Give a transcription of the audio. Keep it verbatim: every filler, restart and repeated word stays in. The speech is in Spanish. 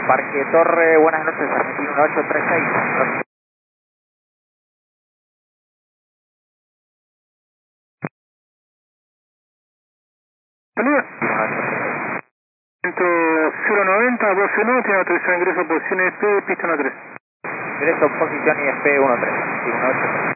Parque Torre, buenas noches, Argentina uno ocho tres seis. cero noventa, doce nueve, tiene autorización de ingreso, posición E S P, pista uno tres. Ingreso, posición I S P uno tres.